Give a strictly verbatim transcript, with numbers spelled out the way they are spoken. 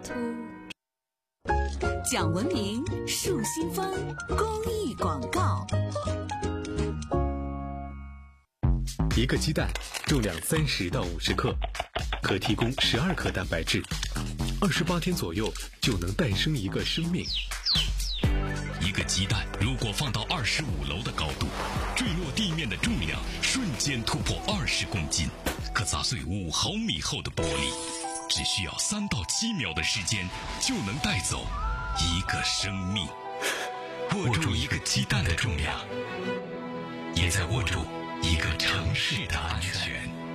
讲文明树新风公益广告。 一个鸡蛋重量三十到五十克，可提供十二克蛋白质，二十八天左右就能诞生一个生命。 一个鸡蛋如果放到二十五楼的高度，坠落地面的重量瞬间突破二十公斤，可砸碎五毫米厚的玻璃，只需要三到七秒的时间就能带走一个生命。握住一个鸡蛋的重量，也在握住一个城市的安全。